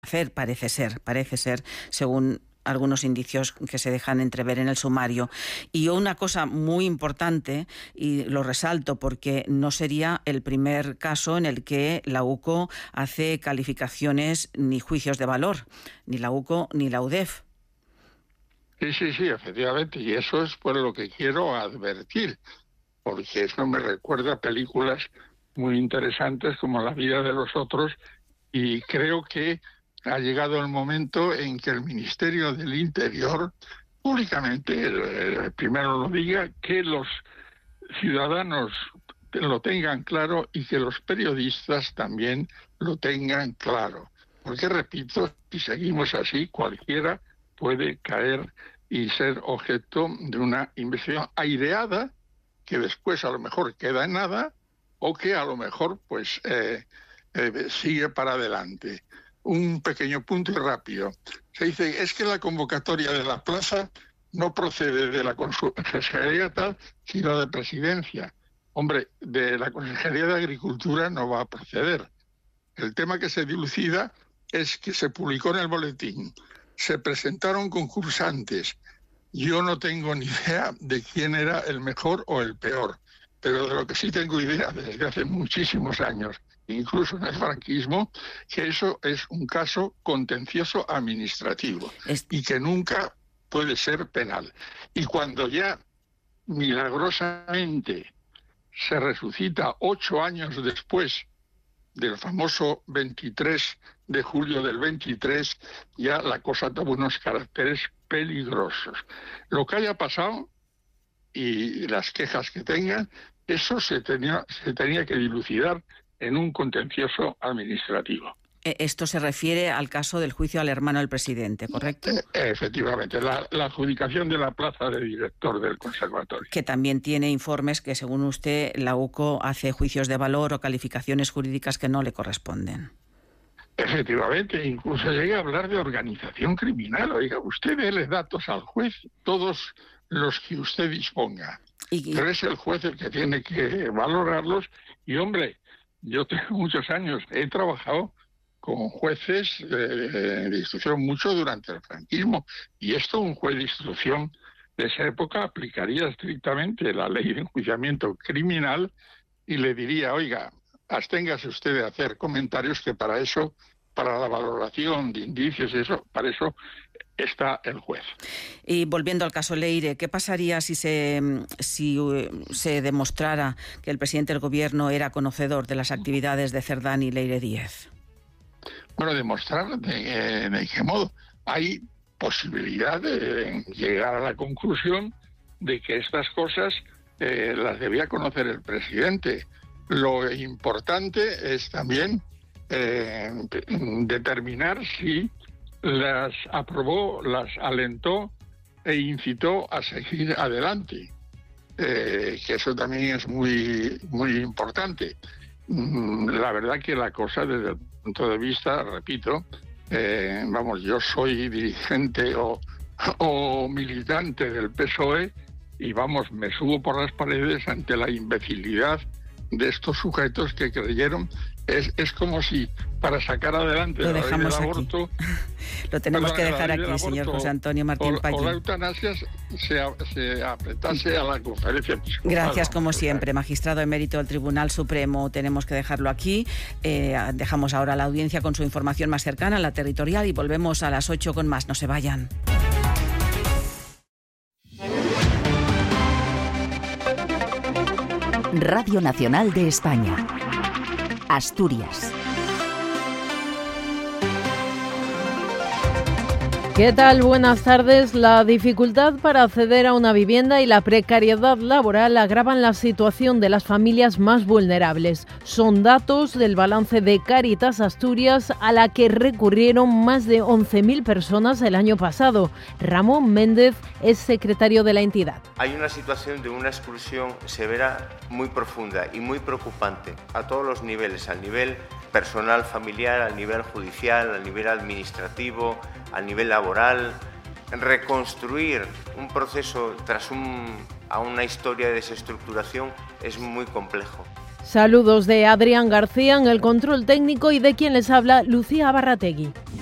hacer, parece ser, según algunos indicios que se dejan entrever en el sumario. Y una cosa muy importante, y lo resalto porque no sería el primer caso en el que la UCO hace calificaciones ni juicios de valor, ni la UCO ni la UDEF. Sí, efectivamente, y eso es por lo que quiero advertir, porque eso me recuerda a películas muy interesantes como La vida de los otros, y creo que ha llegado el momento en que el Ministerio del Interior públicamente primero lo diga, que los ciudadanos lo tengan claro y que los periodistas también lo tengan claro. Porque, repito, si seguimos así, cualquiera puede caer y ser objeto de una investigación aireada que después a lo mejor queda en nada o que a lo mejor pues sigue para adelante. Un pequeño punto y rápido. Se dice, es que la convocatoria de la plaza no procede de la Consejería tal, sino de Presidencia. Hombre, de la Consejería de Agricultura no va a proceder. El tema que se dilucida es que se publicó en el boletín, se presentaron concursantes. Yo no tengo ni idea de quién era el mejor o el peor, pero de lo que sí tengo idea desde hace muchísimos años, incluso en el franquismo, que eso es un caso contencioso administrativo y que nunca puede ser penal. Y cuando ya milagrosamente se resucita 8 años después del famoso 23 de julio del 23, ya la cosa toma unos caracteres peligrosos. Lo que haya pasado y las quejas que tengan, eso se tenía que dilucidar en un contencioso administrativo. Esto se refiere al caso del juicio al hermano del presidente, ¿correcto? Efectivamente, la adjudicación de la plaza de director del conservatorio. Que también tiene informes que, según usted, la UCO hace juicios de valor o calificaciones jurídicas que no le corresponden. Efectivamente, incluso llega a hablar de organización criminal. Oiga, usted déle datos al juez, todos los que usted disponga. Pero es el juez el que tiene que valorarlos. Y, hombre, yo tengo muchos años, he trabajado con jueces de instrucción mucho durante el franquismo, y esto un juez de instrucción de esa época aplicaría estrictamente la ley de enjuiciamiento criminal y le diría, oiga, absténgase usted de hacer comentarios, que para eso, para la valoración de indicios y eso, para eso está el juez. Y volviendo al caso Leire, ¿qué pasaría si se demostrara que el presidente del gobierno era conocedor de las actividades de Cerdán y Leire Díez? Bueno, demostrar de qué modo. Hay posibilidad de llegar a la conclusión de que estas cosas las debía conocer el presidente. Lo importante es también determinar si las aprobó, las alentó e incitó a seguir adelante, que eso también es muy, muy importante. La verdad que la cosa, desde el punto de vista, repito, yo soy dirigente o militante del PSOE y me subo por las paredes ante la imbecilidad de estos sujetos que creyeron. Es como si para sacar adelante lo dejamos la ley del aborto, lo tenemos que dejar aquí, señor José Antonio Martín Pallín. O la eutanasia se apretase a la conferencia episcopal. Gracias, como siempre, magistrado emérito del Tribunal Supremo. Tenemos que dejarlo aquí. Dejamos ahora la audiencia con su información más cercana, la territorial, y volvemos a las 8 con más. No se vayan. Radio Nacional de España. Asturias. ¿Qué tal? Buenas tardes. La dificultad para acceder a una vivienda y la precariedad laboral agravan la situación de las familias más vulnerables. Son datos del balance de Cáritas Asturias, a la que recurrieron más de 11.000 personas el año pasado. Ramón Méndez es secretario de la entidad. Hay una situación de una exclusión severa, muy profunda y muy preocupante a todos los niveles, al nivel personal, familiar, al nivel judicial, al nivel administrativo, al nivel laboral. Reconstruir un proceso a una historia de desestructuración es muy complejo. Saludos de Adrián García en el control técnico y de quien les habla, Lucía Barrategui.